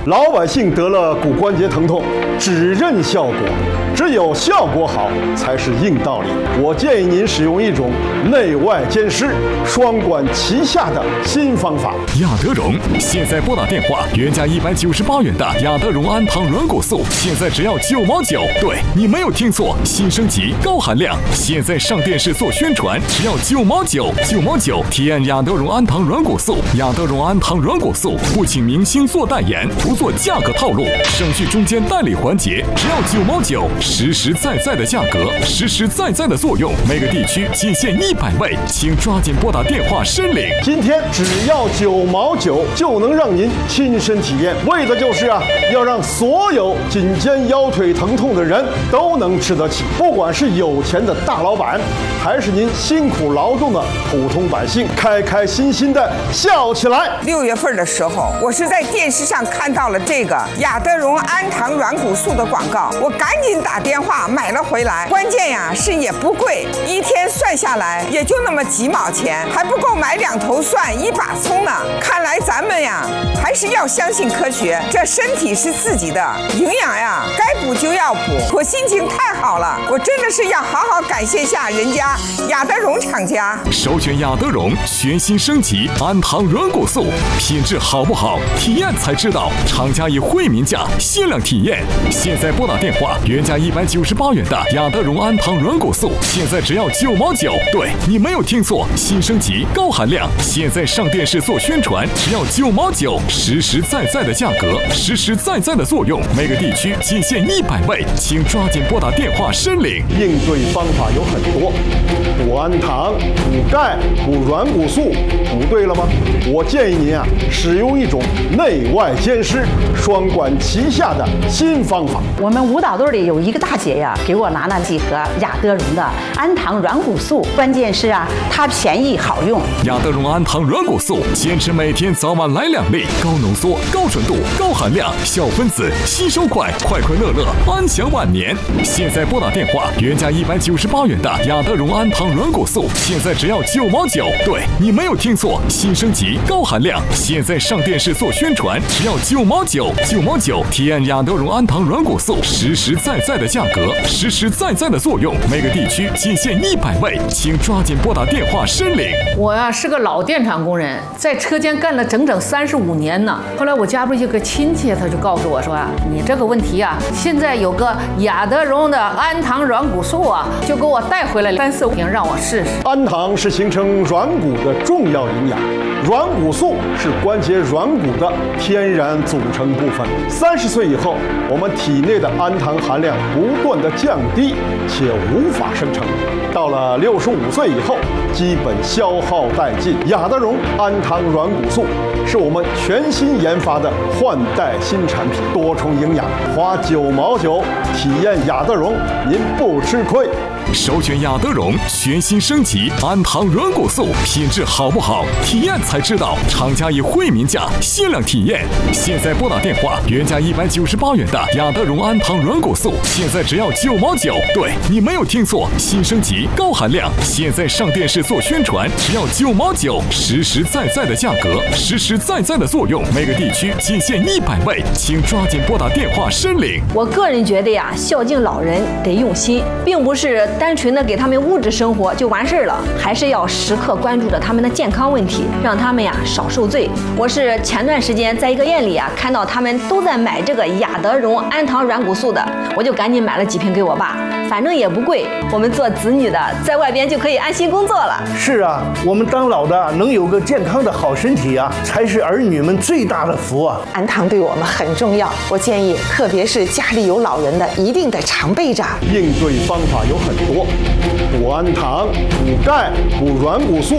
老百姓得了骨关节疼痛，只认效果，只有效果好才是硬道理。我建议您使用一种内外兼施、双管齐下的新方法。 雅德荣现在拨打电话，原价198元的雅德荣安糖软骨素，现在只要9毛9。对，你没有听错，新升级高含量，现在上电视做宣传，只要9毛9，9毛9。体验雅德荣安糖软骨素，雅德荣安糖软骨素不请明星做代言，不做价格套路，省去中间代理环节，只要9毛9，实实在在的价格，实实在在的作用，每个地区仅限100位，请抓紧拨打电话申领。 今天只要9毛9就能让您亲身体验，为的就是要让所有颈肩腰腿疼痛的人都能吃得起，不管是有钱的大老板，还是您辛苦劳动的普通百姓，开开心心的笑起来。 6月份的时候，我是在电视上看到了这个雅德荣安糖软骨素的广告，我赶紧打电话买了回来。关键是也不贵，一天算下来也就那么几毛钱，还不够买2头蒜1把葱呢。看来咱们还是要相信科学，这身体是自己的，营养该补就要补。我心情太好了，我真的是要好好感谢下人家雅德荣厂家。 首选雅德荣全新升级安糖软骨素，品质好不好，体验才知道。厂家以惠民价限量体验，现在拨打电话，原价198元的雅德荣安糖软骨素，现在只要9毛9。对，你没有听错，新升级高含量，现在上电视做宣传，只要9毛9，实实在在的价格，实实在在的作用，每个地区仅限100位，请抓紧拨打电话申领。 应对方法有很多，补安糖、补钙、补软骨素，补对了吗？我建议您使用一种内外兼施、双管齐下的新方法。 我们舞蹈队里有一个大姐给我拿了几盒雅德荣的安糖软骨素，关键是它便宜好用。 雅德荣安糖软骨素，坚持每天早晚来2粒，高浓缩、高纯度、高含量，小分子，吸收快，快快乐乐，安享晚年。现在拨打电话，原价198元的雅德荣安糖软骨素，现在只要9毛9。对，你没有听错，新升级高含量，现在上电视做宣传，只要9毛9，9毛9。体验雅德荣安糖软骨素，实实在在的价格，实实在在的作用，每个地区仅限100位，请抓紧拨打电话申领。 我是个老电厂工人，在车间干了整整35年呢。后来我家里有个亲戚，他就告诉我说你这个问题现在有个雅德荣的安糖软骨素就给我带回来3、4瓶让我试试。 安糖是形成软骨的重要营养，软骨素是关节软骨的天然组成部分。30岁以后，我们体内的安糖含量不断的降低，且无法生成。到了65岁以后，基本消耗殆尽。雅德荣安糖软骨素是我们全新研发的换代新产品，多重营养，花9毛9体验雅德荣，您不吃亏。 首选雅德荣全新升级安糖软骨素，品质好不好，体验才知道。厂家以惠民价限量体验，现在拨打电话，原价198元的雅德荣安糖软骨素，现在只要9毛9。对，你没有听错，新升级高含量，现在上电视做宣传，只要9毛9，实实在在的价格，实实在在的作用，每个地区仅限100位，请抓紧拨打电话申领。 我个人觉得孝敬老人得用心，并不是单纯的给他们物质生活就完事儿了，还是要时刻关注着他们的健康问题，让他们少受罪。我是前段时间在一个店里看到他们都在买这个雅德荣安糖软骨素的，我就赶紧买了几瓶给我爸，反正也不贵，我们做子女的在外边就可以安心工作了。 是我们当老的能有个健康的好身体才是儿女们最大的福安糖对我们很重要，我建议特别是家里有老人的一定得常备着。 应对方法有很多，补安糖、补钙、补软骨素。